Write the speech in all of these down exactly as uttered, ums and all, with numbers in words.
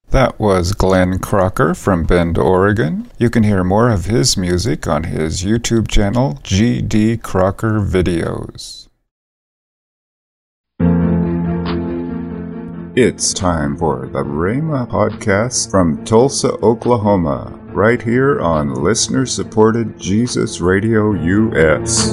That was Glenn Crocker from Bend, Oregon. You can hear more of his music on his YouTube channel, G D Crocker Videos. It's time for the Rhema Podcast from Tulsa, Oklahoma, right here on listener-supported Jesus Radio U S.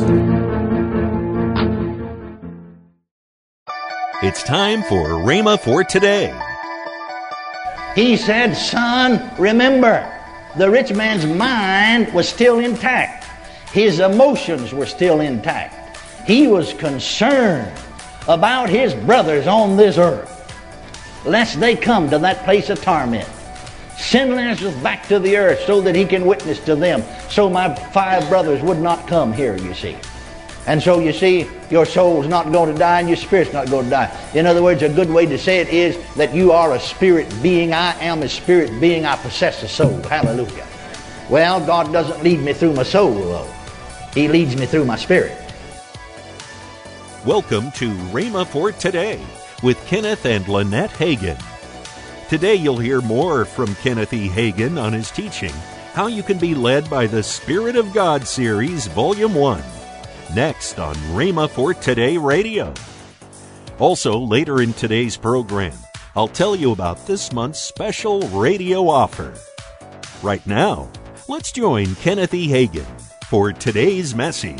It's time for Rhema for today. He said, son, remember, the rich man's mind was still intact. His emotions were still intact. He was concerned about his brothers on this earth, lest they come to that place of torment. Send Lazarus back to the earth so that he can witness to them, so my five brothers would not come here, you see. And so you see, your soul's not going to die and your spirit's not going to die. In other words, a good way to say it is that you are a spirit being. I am a spirit being. I possess a soul. Hallelujah. Well, God doesn't lead me through my soul, though. He leads me through my spirit. Welcome to Rhema for Today with Kenneth and Lynette Hagin. Today you'll hear more from Kenneth E. Hagin on his teaching, How You Can Be Led by the Spirit of God series, Volume one. Next on Rhema for Today Radio. Also, later in today's program, I'll tell you about this month's special radio offer. Right now, let's join Kenneth E. Hagin for today's message.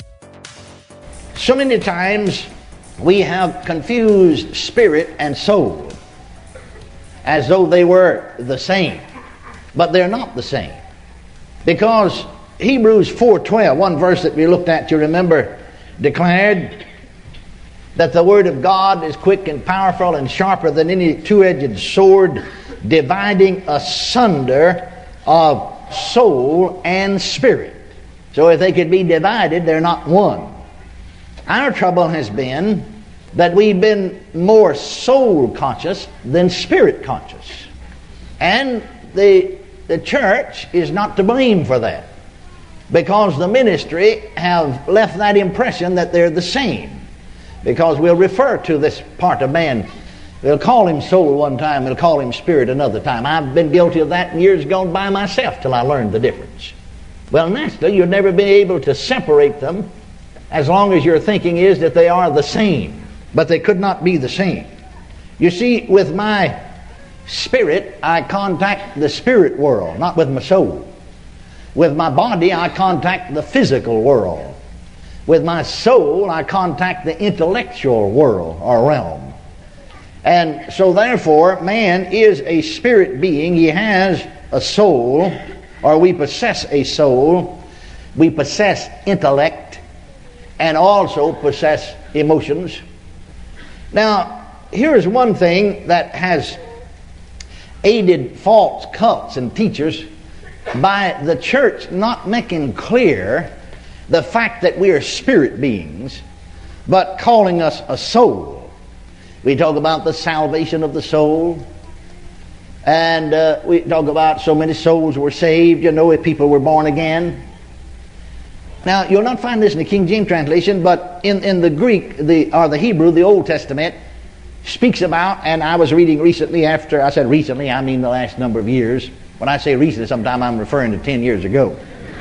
So many times we have confused spirit and soul as though they were the same, but they're not the same, because Hebrews four twelve, one verse that we looked at, you remember, declared that the Word of God is quick and powerful and sharper than any two-edged sword, dividing asunder of soul and spirit. So if they could be divided, they're not one. Our trouble has been that we've been more soul conscious than spirit conscious. And the, the church is not to blame for that, because the ministry have left that impression that they're the same. Because we'll refer to this part of man, we'll call him soul one time, we'll call him spirit another time. I've been guilty of that in years gone by myself till I learned the difference. Well, naturally, you'll never be able to separate them as long as your thinking is that they are the same. But they could not be the same. You see, with my spirit, I contact the spirit world, not with my soul. With my body, I contact the physical world. With my soul, I contact the intellectual world or realm. And so therefore, man is a spirit being. He has a soul, or we possess a soul. We possess intellect and also possess emotions. Now, here's one thing that has aided false cults and teachers by the church not making clear the fact that we are spirit beings, but calling us a soul. We talk about the salvation of the soul, and uh, we talk about so many souls were saved, you know, if people were born again. Now, you'll not find this in the King James translation, but in, in the Greek, the or the Hebrew, the Old Testament speaks about, and I was reading recently after, I said recently, I mean the last number of years. When I say recently, sometimes I'm referring to ten years ago.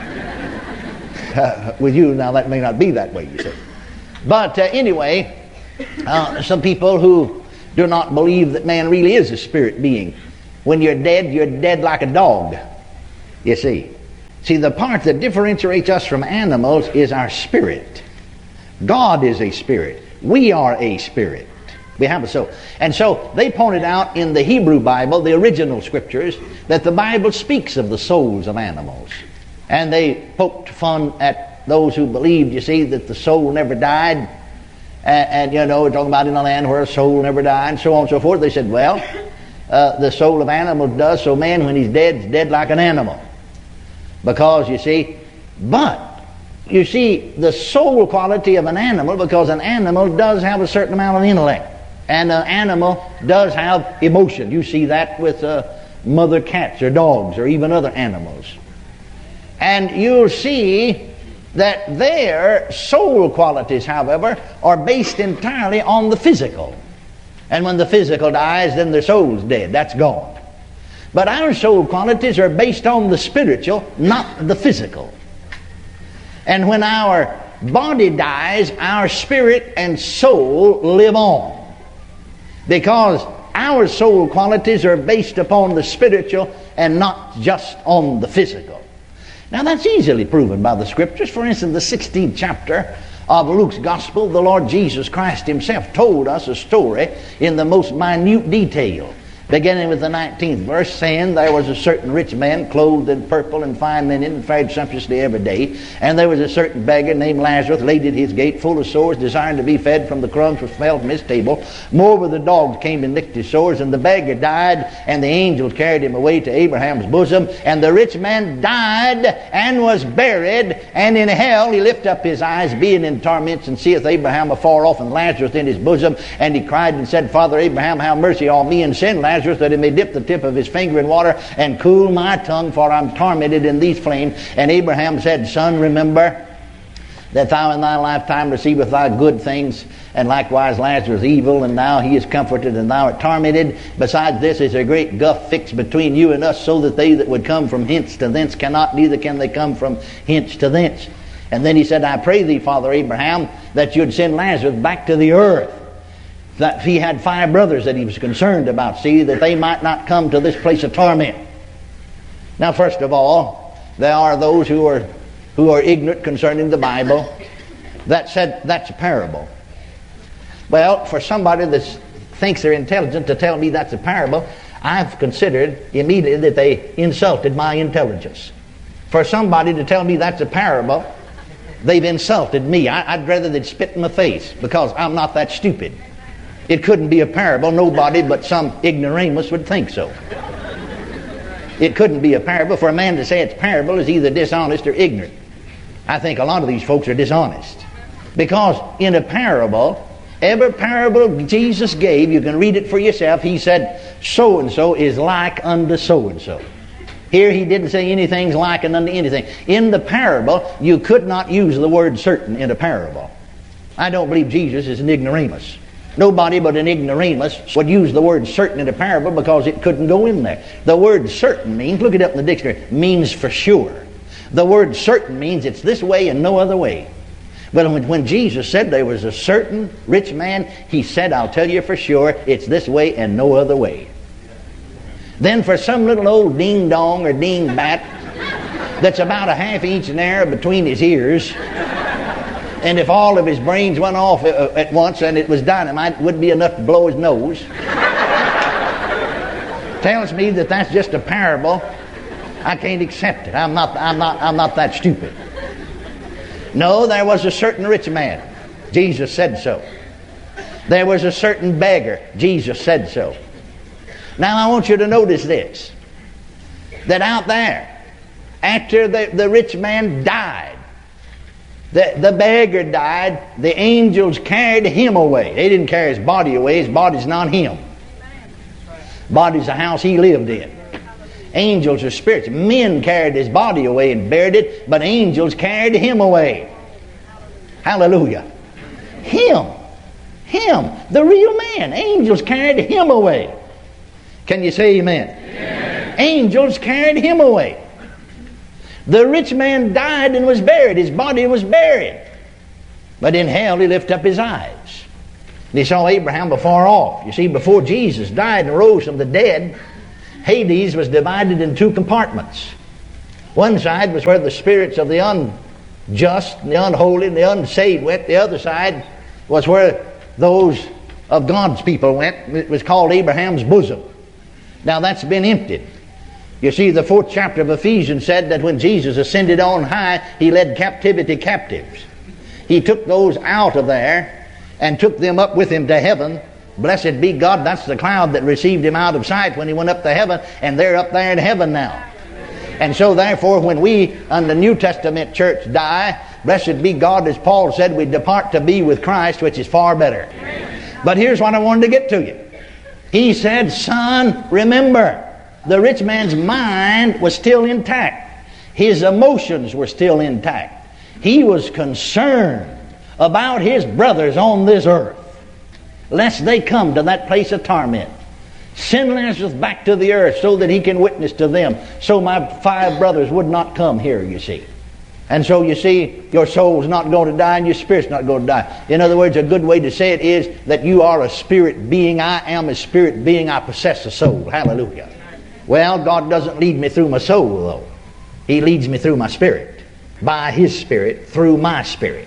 Uh, with you, now that may not be that way, you see. But uh, anyway, uh, some people who do not believe that man really is a spirit being. When you're dead, you're dead like a dog, you see. See, the part that differentiates us from animals is our spirit. God is a spirit. We are a spirit. We have a soul. And so they pointed out in the Hebrew Bible, the original scriptures, that the Bible speaks of the souls of animals. And they poked fun at those who believed, you see, that the soul never died. And, and you know, we're talking about in a land where a soul never died, and so on and so forth. They said, well, uh, the soul of animals does, so man, when he's dead, is dead like an animal. Because, you see, but, you see, the soul quality of an animal, because an animal does have a certain amount of intellect. And an animal does have emotion. You see that with uh, mother cats or dogs or even other animals. And you'll see that their soul qualities, however, are based entirely on the physical. And when the physical dies, then their soul's dead. That's gone. But our soul qualities are based on the spiritual, not the physical. And when our body dies, our spirit and soul live on. Because our soul qualities are based upon the spiritual and not just on the physical. Now that's easily proven by the Scriptures. For instance, the sixteenth chapter of Luke's Gospel, the Lord Jesus Christ Himself told us a story in the most minute detail. Beginning with the nineteenth verse, saying, there was a certain rich man clothed in purple and fine linen and fared sumptuously every day. And there was a certain beggar named Lazarus laid at his gate, full of sores, desiring to be fed from the crumbs which fell from his table. Moreover, the dogs came and licked his sores, and the beggar died, and the angels carried him away to Abraham's bosom. And the rich man died and was buried, and in hell he lifted up his eyes, being in torments, and seeth Abraham afar off, and Lazarus in his bosom. And he cried and said, Father Abraham, have mercy on me, and send Lazarus, that he may dip the tip of his finger in water and cool my tongue, for I'm tormented in these flames. And Abraham said, Son, remember that thou in thy lifetime receivest thy good things, and likewise Lazarus evil, and now he is comforted and thou art tormented. Besides this is a great gulf fixed between you and us, so that they that would come from hence to thence cannot, neither can they come from hence to thence. And then he said, I pray thee, Father Abraham, that you'd send Lazarus back to the earth. That he had five brothers that he was concerned about, see, that they might not come to this place of torment. Now, first of all, there are those who are who are ignorant concerning the Bible that said that's a parable. Well, for somebody that thinks they're intelligent to tell me that's a parable, I've considered immediately that they insulted my intelligence. For somebody to tell me that's a parable, they've insulted me. I, I'd rather they'd spit in my face, because I'm not that stupid. It couldn't be a parable. Nobody but some ignoramus would think so. It couldn't be a parable. For a man to say it's parable is either dishonest or ignorant. I think a lot of these folks are dishonest. Because in a parable, every parable Jesus gave, you can read it for yourself, he said, so-and-so is like unto so-and-so. Here he didn't say anything's like unto anything. In the parable, you could not use the word certain in a parable. I don't believe Jesus is an ignoramus. Nobody but an ignoramus would use the word certain in a parable, because it couldn't go in there. The word certain means, look it up in the dictionary, means for sure. The word certain means it's this way and no other way. But when, when Jesus said there was a certain rich man, he said, I'll tell you for sure, it's this way and no other way. Then for some little old ding-dong or ding-bat that's about a half inch in air between his ears, and if all of his brains went off at once and it was dynamite, it wouldn't be enough to blow his nose. Tells me that that's just a parable. I can't accept it. I'm not, I'm not, I'm not that stupid. No, there was a certain rich man. Jesus said so. There was a certain beggar. Jesus said so. Now I want you to notice this. That out there, after the, the rich man died, The, the beggar died, the angels carried him away. They didn't carry his body away. His body's not him. Body's the house he lived in. Angels are spirits. Men carried his body away and buried it, but angels carried him away. Hallelujah. Him. Him. The real man. Angels carried him away. Can you say amen? Amen. Angels carried him away. The rich man died and was buried. His body was buried. But in hell he lifted up his eyes. And he saw Abraham afar off. You see, before Jesus died and rose from the dead, Hades was divided in two compartments. One side was where the spirits of the unjust, and the unholy, and the unsaved went. The other side was where those of God's people went. It was called Abraham's bosom. Now that's been emptied. You see, the fourth chapter of Ephesians said that when Jesus ascended on high, he led captivity captives. He took those out of there and took them up with him to heaven. Blessed be God, that's the cloud that received him out of sight when he went up to heaven, and they're up there in heaven now. And so therefore, when we, on the New Testament church, die, blessed be God, as Paul said, we depart to be with Christ, which is far better. But here's what I wanted to get to you. He said, son, remember, the rich man's mind was still intact. His emotions were still intact. He was concerned about his brothers on this earth, lest they come to that place of torment. Send Lazarus back to the earth so that he can witness to them. So my five brothers would not come here, you see. And so you see, your soul's not going to die and your spirit's not going to die. In other words, a good way to say it is that you are a spirit being. I am a spirit being. I possess a soul. Hallelujah. Well, God doesn't lead me through my soul, though. He leads me through my spirit. By His Spirit, through my spirit.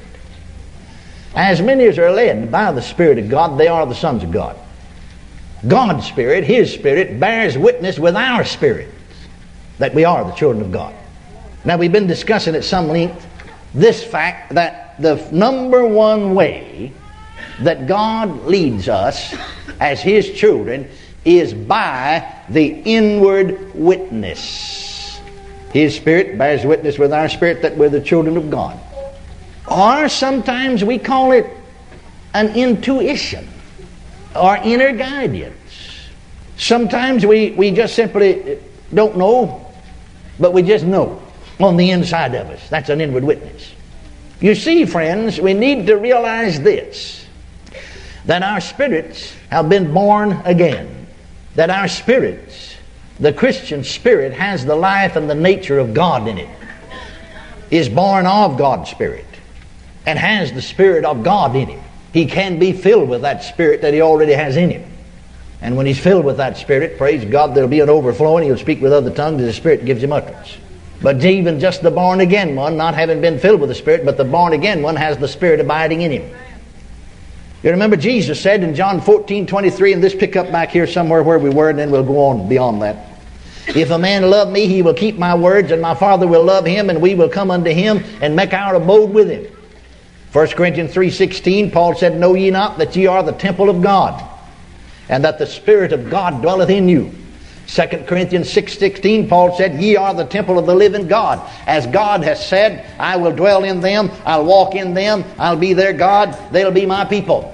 As many as are led by the Spirit of God, they are the sons of God. God's Spirit, His Spirit, bears witness with our spirits that we are the children of God. Now, we've been discussing at some length this fact that the number one way that God leads us as His children is by the inward witness. His Spirit bears witness with our spirit that we're the children of God. Or sometimes we call it an intuition or inner guidance. Sometimes we, we just simply don't know, but we just know on the inside of us. That's an inward witness. You see, friends, we need to realize this, that our spirits have been born again. That our spirits, the Christian spirit, has the life and the nature of God in it, is born of God's Spirit, and has the Spirit of God in him. He can be filled with that Spirit that he already has in him. And when he's filled with that Spirit, praise God, there'll be an overflowing. He'll speak with other tongues as the Spirit gives him utterance. But even just the born-again one, not having been filled with the Spirit, but the born-again one has the Spirit abiding in him. You remember Jesus said in John fourteen twenty-three, and this pick up back here somewhere where we were, and then we'll go on beyond that. If a man love me, he will keep my words, and my Father will love him, and we will come unto him and make our abode with him. First Corinthians three sixteen, Paul said, know ye not that ye are the temple of God, and that the Spirit of God dwelleth in you? Second Corinthians six sixteen, Paul said, ye are the temple of the living God. As God has said, I will dwell in them, I'll walk in them, I'll be their God, they'll be my people.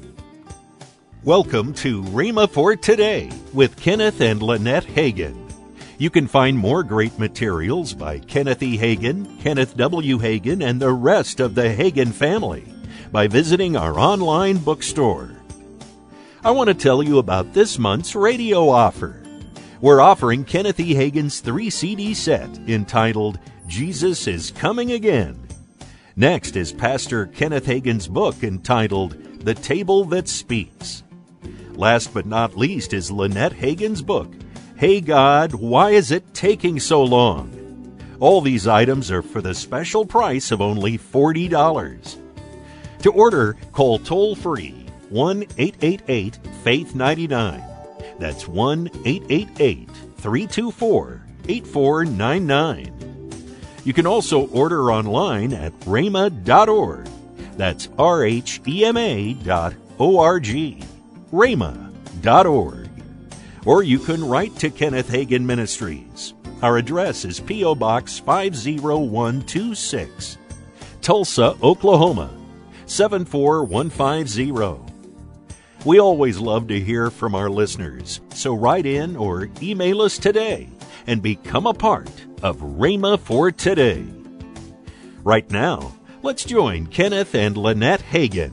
Welcome to Rhema for Today with Kenneth and Lynette Hagin. You can find more great materials by Kenneth E. Hagin, Kenneth W. Hagin, and the rest of the Hagin family by visiting our online bookstore. I want to tell you about this month's radio offer. We're offering Kenneth E. Hagin's three C D set entitled Jesus is Coming Again. Next is Pastor Kenneth Hagin's book entitled The Table That Speaks. Last but not least is Lynette Hagin's book, Hey God, Why Is It Taking So Long? All these items are for the special price of only forty dollars. To order, call toll-free one eight eight eight, faith ninety-nine. That's one eight eight eight, three two four, eight four nine nine. You can also order online at rhema dot org. That's R H E M A dot O R G. rhema dot org. Or you can write to Kenneth Hagin Ministries. Our address is P O Box five oh one two six, Tulsa, Oklahoma, seven four one five zero. We always love to hear from our listeners, so write in or email us today and become a part of Rhema for Today. Right now, let's join Kenneth and Lynette Hagin.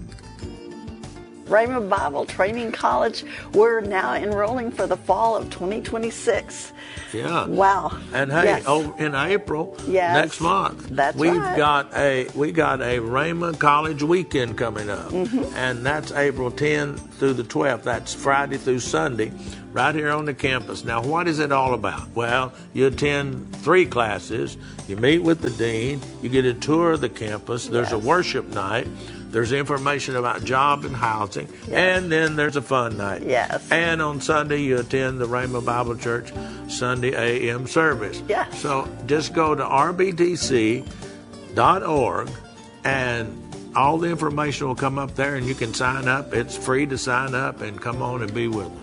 Rhema Bible Training College, we're now enrolling for the fall of twenty twenty-six. Yeah. Wow. And hey, yes. oh, in April, yes. next month, that's we've right. got a we got a Rhema College weekend coming up, mm-hmm. and that's April tenth through the twelfth. That's Friday through Sunday, right here on the campus. Now, what is it all about? Well, you attend three classes, you meet with the dean, you get a tour of the campus. There's yes. a worship night. There's information about job and housing, yes. and then there's a fun night. Yes. And on Sunday, you attend the Rhema Bible Church Sunday A M service. Yes. So just go to r b t c dot org, and all the information will come up there, and you can sign up. It's free to sign up and come on and be with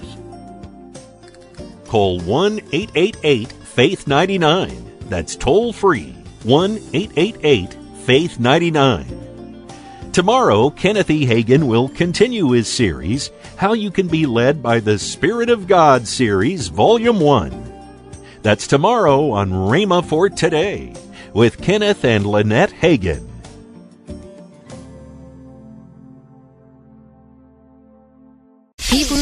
us. Call one eight eight eight, faith ninety-nine. That's toll free, one eight eight eight, faith ninety-nine. Tomorrow, Kenneth E. Hagin will continue his series, How You Can Be Led by the Spirit of God series, Volume one. That's tomorrow on Rhema for Today with Kenneth and Lynette Hagin. Hebrews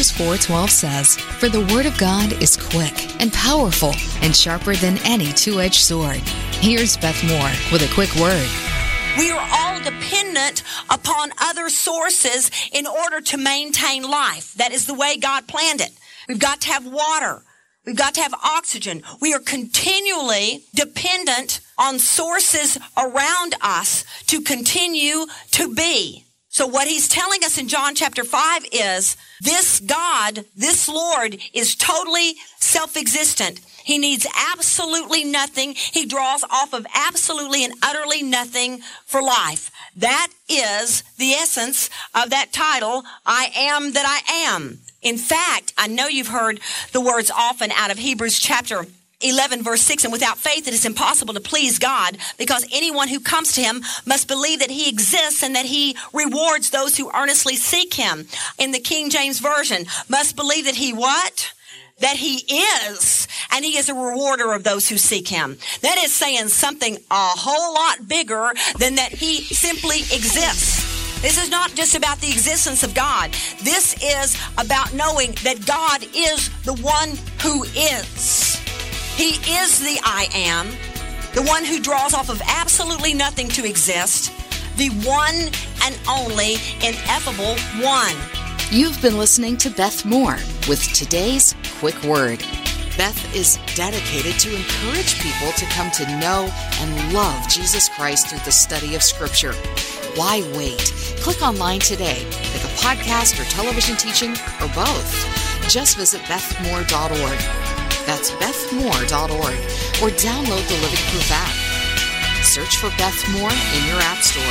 Hebrews four twelve says, "For the word of God is quick and powerful and sharper than any two-edged sword." Here's Beth Moore with a quick word. We are all dependent upon other sources in order to maintain life. That is the way God planned it. We've got to have water. We've got to have oxygen. We are continually dependent on sources around us to continue to be. So what he's telling us in John chapter five is this God, this Lord, is totally self-existent. He needs absolutely nothing. He draws off of absolutely and utterly nothing for life. That is the essence of that title, I am that I am. In fact, I know you've heard the words often out of Hebrews chapter eleven, verse six, "And without faith it is impossible to please God, because anyone who comes to him must believe that he exists and that he rewards those who earnestly seek him." In the King James Version, must believe that he what? That he is, and he is a rewarder of those who seek him. That is saying something a whole lot bigger than that he simply exists. This is not just about the existence of God. This is about knowing that God is the one who is. He is the I am, the one who draws off of absolutely nothing to exist, the one and only ineffable one. You've been listening to Beth Moore with today's Quick Word. Beth is dedicated to encourage people to come to know and love Jesus Christ through the study of Scripture. Why wait? Click online today with a podcast or television teaching or both. Just visit beth moore dot org. That's beth moore dot org, or download the Living Proof app. Search for Beth Moore in your app store.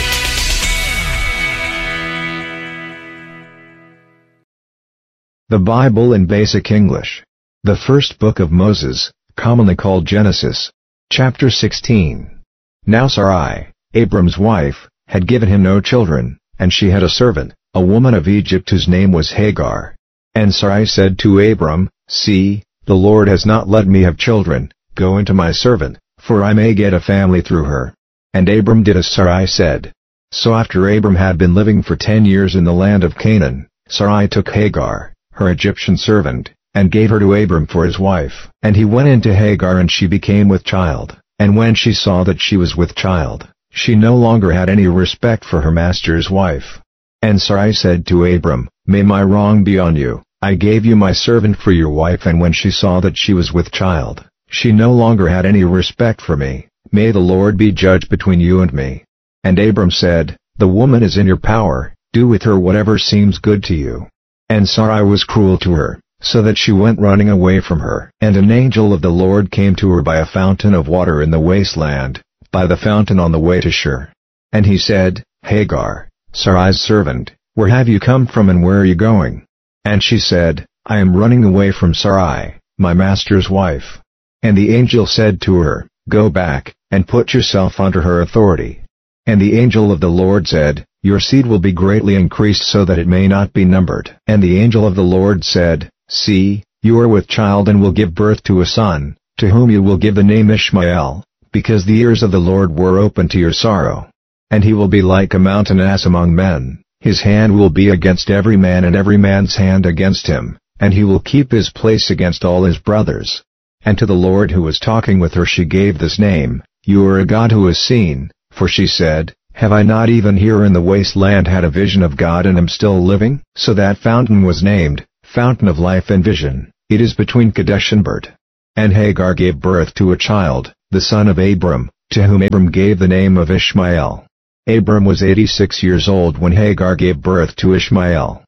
The Bible in Basic English. The first book of Moses, commonly called Genesis. Chapter sixteen. Now Sarai, Abram's wife, had given him no children, and she had a servant, a woman of Egypt whose name was Hagar. And Sarai said to Abram, "See, the Lord has not let me have children. Go into my servant, for I may get a family through her." And Abram did as Sarai said. So after Abram had been living for ten years in the land of Canaan, Sarai took Hagar, her Egyptian servant, and gave her to Abram for his wife. And he went into Hagar, and she became with child. And when she saw that she was with child, she no longer had any respect for her master's wife. And Sarai said to Abram, "May my wrong be on you. I gave you my servant for your wife, and when she saw that she was with child, she no longer had any respect for me. May the Lord be judge between you and me." And Abram said, "The woman is in your power, do with her whatever seems good to you." And Sarai was cruel to her, so that she went running away from her. And an angel of the Lord came to her by a fountain of water in the wasteland, by the fountain on the way to Shur. And he said, "Hagar, Sarai's servant, where have you come from and where are you going?" And she said, "I am running away from Sarai, my master's wife." And the angel said to her, "Go back, and put yourself under her authority." And the angel of the Lord said, "Your seed will be greatly increased so that it may not be numbered." And the angel of the Lord said, "See, you are with child and will give birth to a son, to whom you will give the name Ishmael, because the ears of the Lord were open to your sorrow. And he will be like a mountain ass among men. His hand will be against every man and every man's hand against him, and he will keep his place against all his brothers." And to the Lord who was talking with her she gave this name, "You are a God who is seen," for she said, "Have I not even here in the wasteland had a vision of God and am still living?" So that fountain was named, Fountain of Life and Vision. It is between Kadesh and Bert. And Hagar gave birth to a child, the son of Abram, to whom Abram gave the name of Ishmael. Abram was eighty-six years old when Hagar gave birth to Ishmael.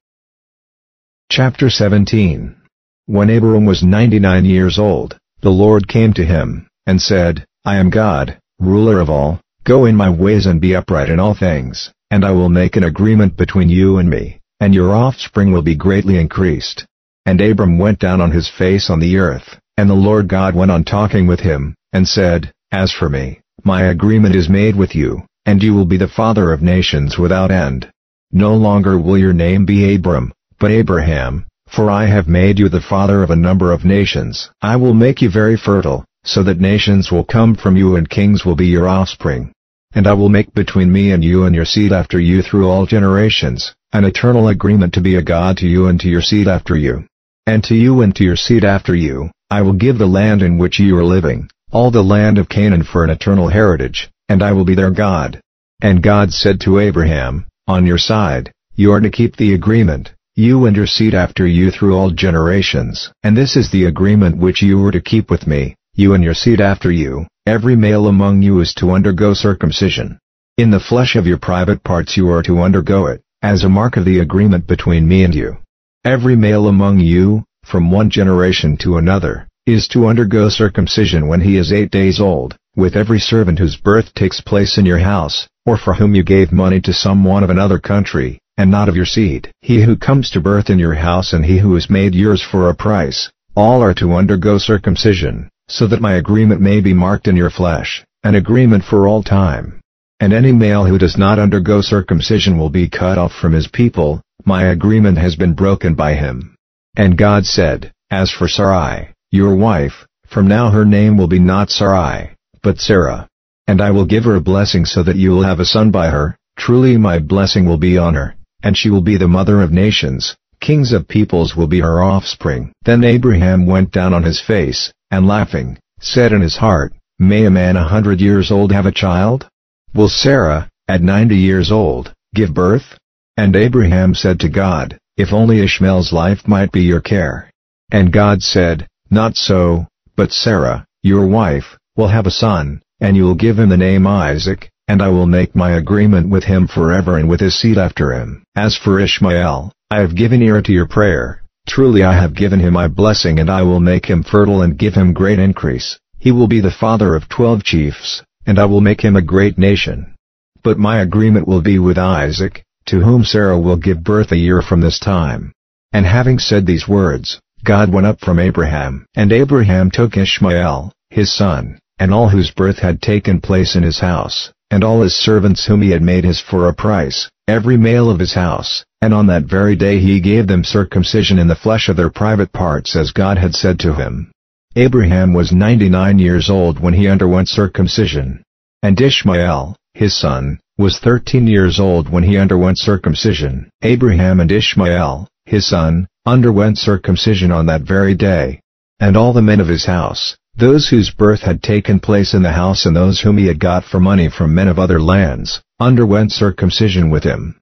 Chapter seventeen. When Abram was ninety-nine years old, the Lord came to him, and said, "I am God, ruler of all. Go in my ways and be upright in all things, and I will make an agreement between you and me, and your offspring will be greatly increased." And Abram went down on his face on the earth, and the Lord God went on talking with him, and said, "As for me, my agreement is made with you, and you will be the father of nations without end. No longer will your name be Abram, but Abraham, for I have made you the father of a number of nations. I will make you very fertile, so that nations will come from you and kings will be your offspring. and I will make between me and you and your seed after you through all generations, an eternal agreement to be a God to you and to your seed after you. And to you and to your seed after you, I will give the land in which you are living, all the land of Canaan for an eternal heritage, and I will be their God. And God said to Abraham, on your side, you are to keep the agreement, you and your seed after you through all generations. And this is the agreement which you were to keep with me, you and your seed after you, every male among you is to undergo circumcision. In the flesh of your private parts you are to undergo it, as a mark of the agreement between me and you. Every male among you, from one generation to another, is to undergo circumcision when he is eight days old, with every servant whose birth takes place in your house, or for whom you gave money to someone of another country, and not of your seed. He who comes to birth in your house and he who is made yours for a price, all are to undergo circumcision, so that my agreement may be marked in your flesh, an agreement for all time. And any male who does not undergo circumcision will be cut off from his people, my agreement has been broken by him. And God said, as for Sarai, your wife, from now her name will be not Sarai, but Sarah. And I will give her a blessing so that you will have a son by her, truly my blessing will be on her, and she will be the mother of nations, kings of peoples will be her offspring. Then Abraham went down on his face, and laughing, said in his heart, may a man a hundred years old have a child? Will Sarah, at ninety years old, give birth? And Abraham said to God, if only Ishmael's life might be your care. And God said, not so, but Sarah, your wife, will have a son, and you will give him the name Isaac, and I will make my agreement with him forever and with his seed after him. As for Ishmael, I have given ear to your prayer, truly I have given him my blessing and I will make him fertile and give him great increase, he will be the father of twelve chiefs, and I will make him a great nation. But my agreement will be with Isaac, to whom Sarah will give birth a year from this time. And having said these words, God went up from Abraham. And Abraham took Ishmael, his son, and all whose birth had taken place in his house, and all his servants whom he had made his for a price, every male of his house, and on that very day he gave them circumcision in the flesh of their private parts as God had said to him. Abraham was ninety-nine years old when he underwent circumcision. And Ishmael, his son, was thirteen years old when he underwent circumcision. Abraham and Ishmael, his son, underwent circumcision on that very day. And all the men of his house, those whose birth had taken place in the house and those whom he had got for money from men of other lands, underwent circumcision with him.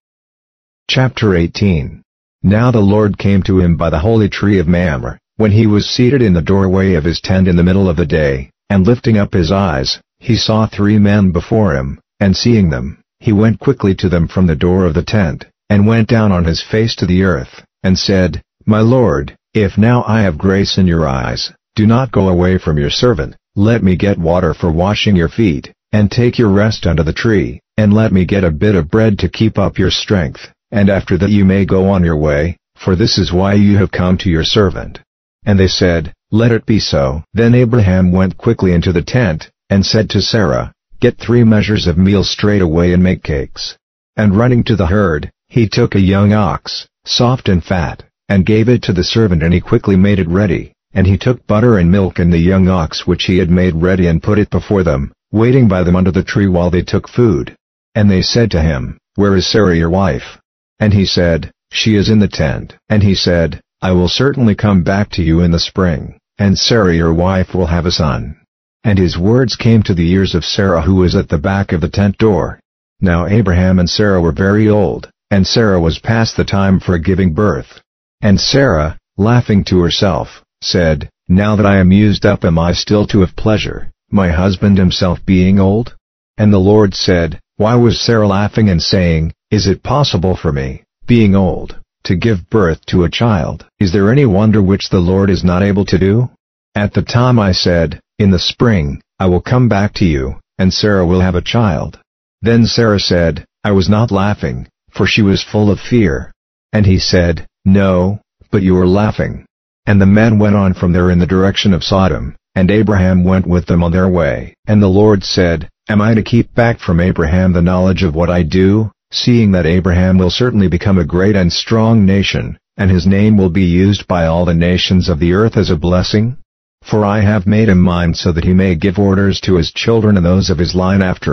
Chapter eighteen. Now the Lord came to him by the holy tree of Mamre, when he was seated in the doorway of his tent in the middle of the day, and lifting up his eyes, he saw three men before him, and seeing them, he went quickly to them from the door of the tent, and went down on his face to the earth, and said, My Lord, if now I have grace in your eyes, do not go away from your servant, let me get water for washing your feet, and take your rest under the tree, and let me get a bit of bread to keep up your strength, and after that you may go on your way, for this is why you have come to your servant. And they said, Let it be so. Then Abraham went quickly into the tent, and said to Sarah, Get three measures of meal straight away and make cakes. And running to the herd, he took a young ox, soft and fat, and gave it to the servant, and he quickly made it ready. And he took butter and milk and the young ox which he had made ready and put it before them, waiting by them under the tree while they took food. And they said to him, Where is Sarah your wife? And he said, She is in the tent. And he said, I will certainly come back to you in the spring, and Sarah your wife will have a son. And his words came to the ears of Sarah who was at the back of the tent door. Now Abraham and Sarah were very old, and Sarah was past the time for giving birth. And Sarah, laughing to herself, said, Now that I am used up am I still to have pleasure, my husband himself being old? And the Lord said, Why was Sarah laughing and saying, Is it possible for me, being old, to give birth to a child? Is there any wonder which the Lord is not able to do? At the time I said, In the spring, I will come back to you, and Sarah will have a child. Then Sarah said, I was not laughing, for she was full of fear. And he said, No, but you were laughing. And the men went on from there in the direction of Sodom, and Abraham went with them on their way. And the Lord said, Am I to keep back from Abraham the knowledge of what I do, seeing that Abraham will certainly become a great and strong nation, and his name will be used by all the nations of the earth as a blessing? For I have made him mine so that he may give orders to his children and those of his line after him,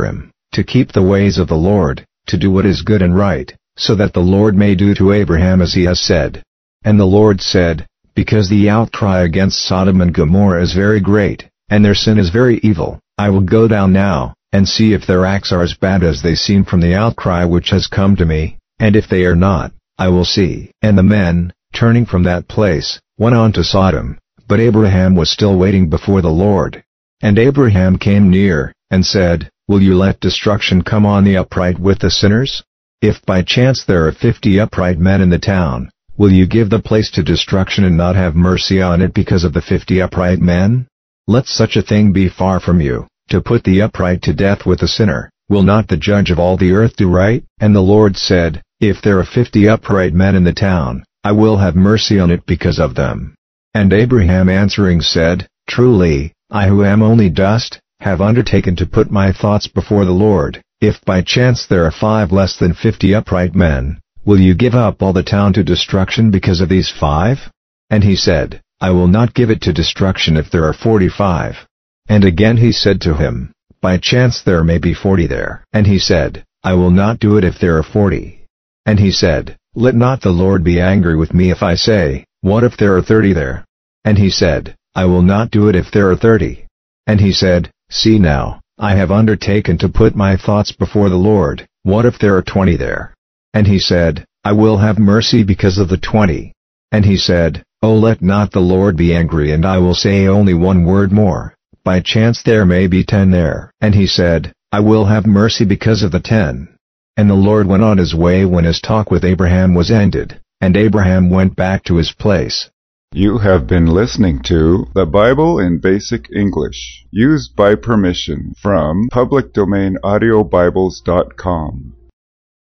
to keep the ways of the Lord, to do what is good and right, so that the Lord may do to Abraham as he has said. And the Lord said, because the outcry against Sodom and Gomorrah is very great, and their sin is very evil, I will go down now, and see if their acts are as bad as they seem from the outcry which has come to me, and if they are not, I will see. And the men, turning from that place, went on to Sodom, but Abraham was still waiting before the Lord. And Abraham came near, and said, will you let destruction come on the upright with the sinners? If by chance there are fifty upright men in the town, will you give the place to destruction and not have mercy on it because of the fifty upright men? Let such a thing be far from you, to put the upright to death with the sinner. Will not the judge of all the earth do right? And the Lord said, if there are fifty upright men in the town, I will have mercy on it because of them. And Abraham answering said, truly, I who am only dust, have undertaken to put my thoughts before the Lord. If by chance there are five less than fifty upright men, will you give up all the town to destruction because of these five? And he said, I will not give it to destruction if there are forty-five. And again he said to him, by chance there may be forty there. And he said, I will not do it if there are forty. And he said, let not the Lord be angry with me if I say, what if there are thirty there? And he said, I will not do it if there are thirty. And he said, see now, I have undertaken to put my thoughts before the Lord, what if there are twenty there? And he said, I will have mercy because of the twenty. And he said, oh, let not the Lord be angry, and I will say only one word more. By chance there may be ten there. And he said, I will have mercy because of the ten. And the Lord went on his way when his talk with Abraham was ended, and Abraham went back to his place. You have been listening to The Bible in Basic English, used by permission from public domain audio bibles dot com.